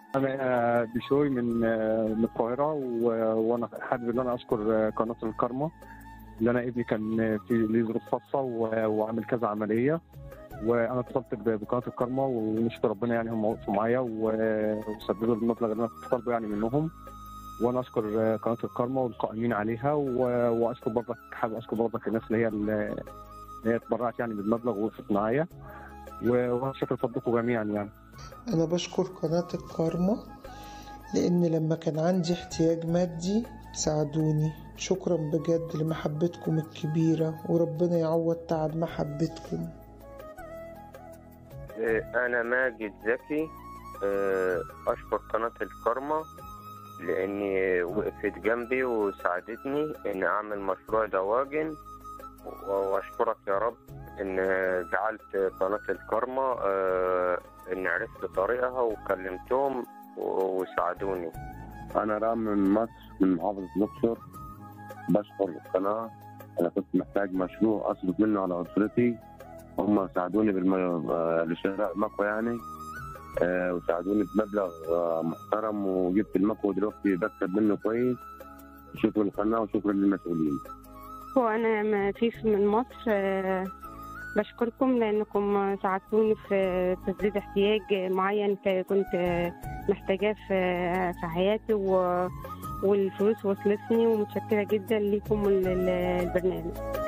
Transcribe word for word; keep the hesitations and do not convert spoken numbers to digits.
أنا بشوي من من القاهرة، و- وأنا حابب إن أنا أشكر قناة الكارما، اللي أنا ابني كان في ليه ظروف خاصة و- وعامل كذا عملية، وأنا اتصلت ب- بقناة الكارما ونشكر ربنا، يعني هم وقفوا معايا و- وسددوا المبلغ اللي أنا كنت طالبه يعني منهم. وأنا أشكر قناة الكارما والقائمين عليها، و- وأشكر برضك، حابب أشكر برضك الناس اللي هي اللي هي اتبرعت يعني بالمبلغ ووقفت معايا، و- وأنا شاكر فضلكم جميعا يعني. أنا بشكر قناة الكارما لأن لما كان عندي احتياج مادي ساعدوني. شكرا بجد لمحبتكم الكبيرة، وربنا يعوض تعب محبتكم. أنا ماجد زكي. أشكر قناة الكارما لأني وقفت جنبي وساعدتني إن أعمل مشروع دواجن، وأشكرك يا رب إن جعلت قناة الكارما إن عرفت طريقها وكلمتهم وساعدوني. أنا رام من مصر، من محافظة الأقصر. بشكر القناة، أنا كنت محتاج مشروع أصرف منه على أسرتي، هم ساعدوني بالم... لشراء مكوى يعني، أه وساعدوني بمبلغ أه محترم، وجبت المكوى دلوقتي بكسب منه كويس. شكرا للقناة وشكرا للمسؤولين. وأنا ما فيش من مصر، أه بشكركم لأنكم ساعدتوني في تسديد احتياج معين كنت محتاجاه في في حياتي، والفلوس وصلتني، ومتشكرة جدا لكم البرنامج.